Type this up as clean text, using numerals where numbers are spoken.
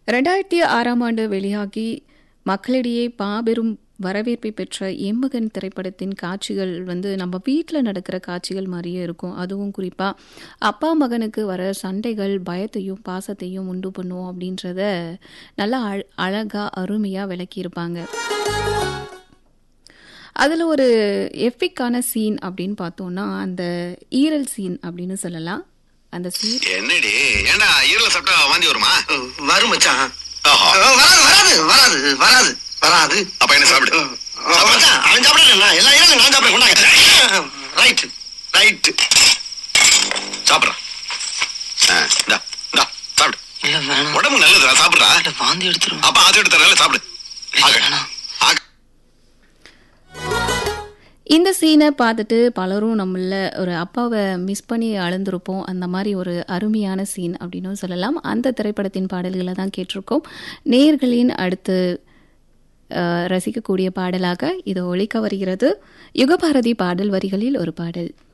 2006ஆம் ஆண்டு வெளியாகி மக்களிடையே மாபெரும் வரவேற்பை பெற்ற எம்மகன் திரைப்படத்தின் காட்சிகள் நம்ம வீட்டில் நடக்கிற காட்சிகள் மாதிரியே இருக்கும். அதுவும் குறிப்பாக அப்பா மகனுக்கு வர சண்டைகள் பயத்தையும் பாசத்தையும் உண்டு பண்ணும் அப்படின்றத நல்லா அழகாக அருமையாக விளக்கியிருப்பாங்க. அதில் ஒரு எஃபிக்கான சீன் அப்படின்னு பார்த்தோம்னா அந்த ஈரல் சீன் அப்படின்னு சொல்லலாம். அந்த சீன் என்னடி ஏண்டா ஈரல சாப்பிட்டா வாந்தி வருமா? வரும் மச்சான். வராது வராது வராது வராது. அப்ப என்ன சாப்பிடு. மச்சான் அவன் சாப்பிடல, எல்லா ஈரலும் நான் சாப்பிட கொண்டாங்க. ரைட் ரைட் சாப்பிடுறா. இந்தா இந்தா சாப்பிடு. இல்ல வேணாம், உடம்பு நல்லதுடா, சாப்பிடுறா. வாந்தி எடுத்துரும். அப்ப ஆச்சு எடுத்துறல சாப்பிடு. வேணாம். இந்த சீனை பார்த்துட்டு பலரும் நம்மள ஒரு அப்பாவை மிஸ் பண்ணி அழுந்திருப்போம். அந்த மாதிரி ஒரு அருமையான சீன் அப்படின்னு சொல்லலாம். அந்த திரைப்படத்தின் பாடல்களை தான் கேட்டிருக்கோம். நேயர்களின் அடுத்து ரசிக்கக்கூடிய பாடலாக இது ஒலிக்க வருகிறது. யுகபாரதி பாடல் வரிகளில் ஒரு பாடல்.